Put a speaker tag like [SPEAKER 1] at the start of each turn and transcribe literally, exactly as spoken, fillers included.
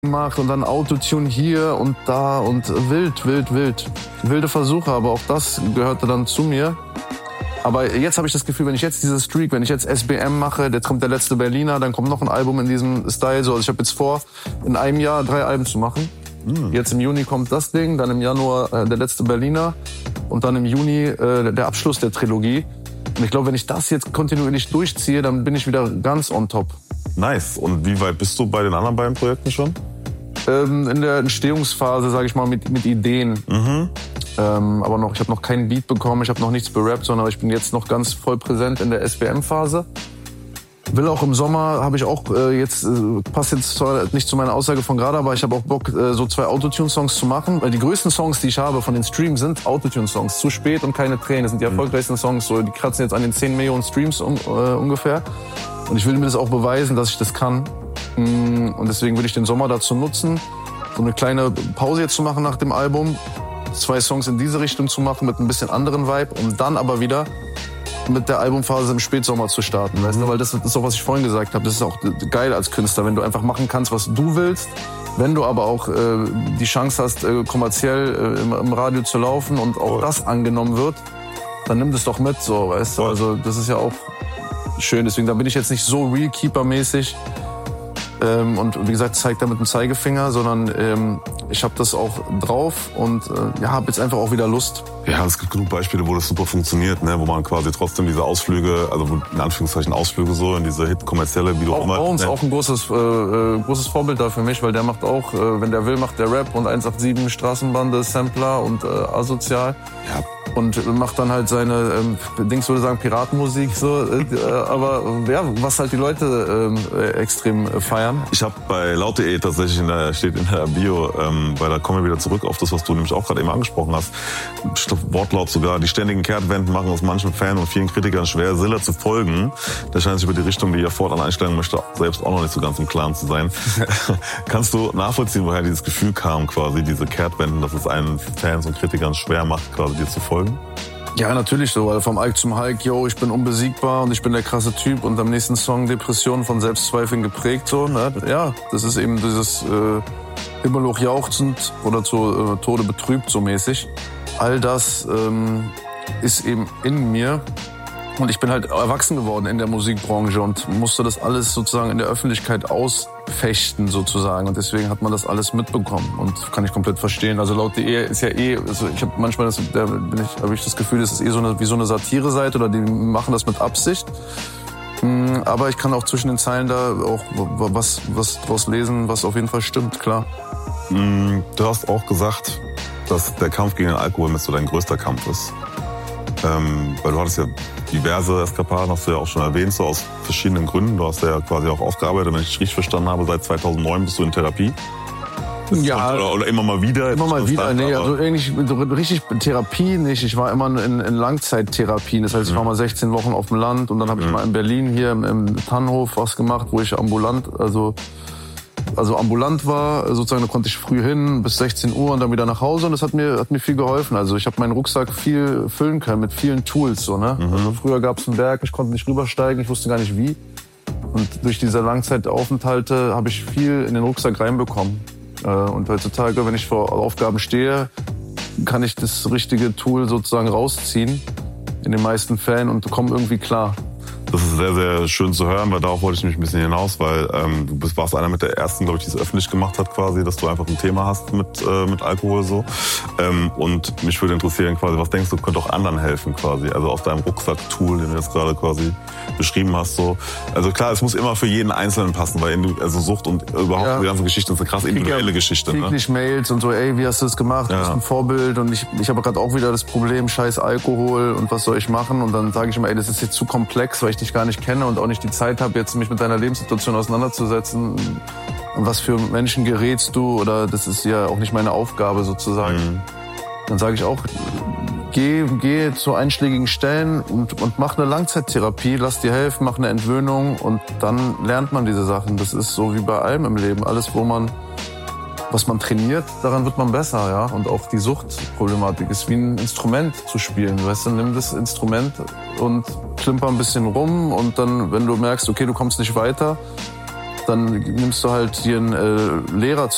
[SPEAKER 1] gemacht und dann Autotune hier und da und wild, wild, wild. Wilde Versuche, aber auch das gehörte dann zu mir. Aber jetzt habe ich das Gefühl, wenn ich jetzt dieses Streak, wenn ich jetzt S B M mache, jetzt kommt der letzte Berliner, dann kommt noch ein Album in diesem Style. So, also ich habe jetzt vor, in einem Jahr drei Alben zu machen. Mhm. Jetzt im Juni kommt das Ding, dann im Januar äh, der letzte Berliner und dann im Juni äh, der Abschluss der Trilogie. Und ich glaube, wenn ich das jetzt kontinuierlich durchziehe, dann bin ich wieder ganz on top.
[SPEAKER 2] Nice. Und wie weit bist du bei den anderen beiden Projekten schon?
[SPEAKER 1] Ähm, in der Entstehungsphase, sage ich mal, mit, mit Ideen. Mhm. Ähm, aber noch, ich habe noch keinen Beat bekommen, ich habe noch nichts berappt, sondern ich bin jetzt noch ganz voll präsent in der S B M-Phase. Will auch im Sommer, habe ich auch äh, jetzt, äh, passt jetzt zwar nicht zu meiner Aussage von gerade, aber ich habe auch Bock, äh, so zwei Autotune-Songs zu machen. Weil die größten Songs, die ich habe von den Streams, sind Autotune-Songs. Zu spät und keine Tränen. Das sind die erfolgreichsten Songs. So, die kratzen jetzt an den zehn Millionen Streams um, äh, ungefähr. Und ich will mir das auch beweisen, dass ich das kann. Und deswegen will ich den Sommer dazu nutzen, so eine kleine Pause jetzt zu machen nach dem Album. Zwei Songs in diese Richtung zu machen mit ein bisschen anderen Vibe, um dann aber wieder mit der Albumphase im Spätsommer zu starten, weißt du? Weil das ist auch, was ich vorhin gesagt habe, das ist auch geil als Künstler, wenn du einfach machen kannst, was du willst, wenn du aber auch äh, die Chance hast, äh, kommerziell äh, im, im Radio zu laufen und auch oh. das angenommen wird, dann nimm das doch mit, so, weißt du? Also das ist ja auch schön, deswegen da bin ich jetzt nicht so Realkeeper-mäßig. Ähm, und wie gesagt, zeigt er mit dem Zeigefinger, sondern ähm, ich habe das auch drauf und äh, ja, habe jetzt einfach auch wieder Lust.
[SPEAKER 2] Ja, es gibt genug Beispiele, wo das super funktioniert, ne, wo man quasi trotzdem diese Ausflüge, also in Anführungszeichen Ausflüge so in diese Hit-kommerzielle, wie du auch immer.
[SPEAKER 1] Bones, ne? Auch ein großes, äh, großes Vorbild da für mich, weil der macht auch, äh, wenn der will, macht der Rap und eins acht sieben Straßenbande, Sampler und äh, asozial.
[SPEAKER 2] Ja.
[SPEAKER 1] Und macht dann halt seine, ähm, Dings würde sagen, Piratenmusik, so, äh, aber ja, was halt die Leute äh, extrem äh, feiern.
[SPEAKER 2] Ich habe bei laut.de tatsächlich, in der, steht in der Bio, ähm, weil da kommen wir wieder zurück auf das, was du nämlich auch gerade eben angesprochen hast, Wortlaut sogar, die ständigen Kehrtwenden machen es manchen Fan und vielen Kritikern schwer, Silla zu folgen. Der scheint sich über die Richtung, die er fortan einstellen möchte, selbst auch noch nicht so ganz im Klaren zu sein. Kannst du nachvollziehen, woher dieses Gefühl kam, quasi diese Kehrtwenden, dass es einen Fans und Kritikern schwer macht, quasi dir zu folgen?
[SPEAKER 1] Ja, natürlich so, weil vom Alk zum Hulk, yo, ich bin unbesiegbar und ich bin der krasse Typ und am nächsten Song Depression von Selbstzweifeln geprägt, so, ne? Ja, das ist eben dieses äh, himmelhoch jauchzend oder zu äh, Tode betrübt, so mäßig. All das ähm, ist eben in mir und ich bin halt erwachsen geworden in der Musikbranche und musste das alles sozusagen in der Öffentlichkeit ausfechten sozusagen und deswegen hat man das alles mitbekommen und kann ich komplett verstehen. Also laut.de ist ja eh, also ich habe manchmal das, da bin ich, habe ich das Gefühl, das ist eh so eine wie so eine Satire-Seite oder die machen das mit Absicht. Aber ich kann auch zwischen den Zeilen da auch was was draus lesen, was auf jeden Fall stimmt, klar.
[SPEAKER 2] Du hast auch gesagt, dass der Kampf gegen den Alkohol mit so dein größter Kampf ist. Ähm, weil du hattest ja diverse Eskapaden, hast du ja auch schon erwähnt, so aus verschiedenen Gründen. Du hast ja quasi auch aufgearbeitet, wenn ich richtig verstanden habe, seit zweitausendneun bist du in Therapie.
[SPEAKER 1] Ja.
[SPEAKER 2] Oder, oder immer mal wieder?
[SPEAKER 1] Immer mal wieder, nee, also eigentlich so richtig Therapie nicht. Ich war immer in, in Langzeittherapien. Das heißt, ich war mal sechzehn Wochen auf dem Land und dann habe ich mal in Berlin hier im, im Tannenhof was gemacht, wo ich ambulant, also also ambulant war, sozusagen, da konnte ich früh hin bis sechzehn Uhr und dann wieder nach Hause und das hat mir hat mir viel geholfen. Also ich habe meinen Rucksack viel füllen können mit vielen Tools, so, ne? Mhm. Also früher gab es einen Berg, ich konnte nicht rübersteigen, ich wusste gar nicht wie. Und durch diese Langzeitaufenthalte habe ich viel in den Rucksack reinbekommen. Und heutzutage, wenn ich vor Aufgaben stehe, kann ich das richtige Tool sozusagen rausziehen in den meisten Fällen und komme irgendwie klar.
[SPEAKER 2] Das ist sehr, sehr schön zu hören, weil darauf wollte ich mich ein bisschen hinaus, weil ähm, du bist, warst einer mit der ersten, glaube ich, die es öffentlich gemacht hat quasi, dass du einfach ein Thema hast mit äh, mit Alkohol so. Ähm, und mich würde interessieren quasi, was denkst du, könnte auch anderen helfen quasi, also aus deinem Rucksack-Tool, den du jetzt gerade quasi beschrieben hast so. Also klar, es muss immer für jeden Einzelnen passen, weil also Sucht und überhaupt ja. die ganze Geschichte ist eine krass individuelle Geschichte.
[SPEAKER 1] Täglich ne? Mails und so, ey, wie hast du das gemacht? Ja. Du bist ein Vorbild und ich ich habe gerade auch wieder das Problem, scheiß Alkohol und was soll ich machen? Und dann sage ich immer, ey, das ist jetzt zu komplex, weil ich dich gar nicht kenne und auch nicht die Zeit habe, jetzt mich mit deiner Lebenssituation auseinanderzusetzen. Und was für Menschen gerätst du? Oder das ist ja auch nicht meine Aufgabe sozusagen. Mhm. Dann sage ich auch, geh, geh zu einschlägigen Stellen und, und mach eine Langzeittherapie, lass dir helfen, mach eine Entwöhnung und dann lernt man diese Sachen. Das ist so wie bei allem im Leben. Alles, wo man was man trainiert, daran wird man besser, ja. Und auch die Suchtproblematik ist wie ein Instrument zu spielen. Weißt du, nimm das Instrument und klimper ein bisschen rum und dann, wenn du merkst, okay, du kommst nicht weiter, dann nimmst du halt dir einen äh, Lehrer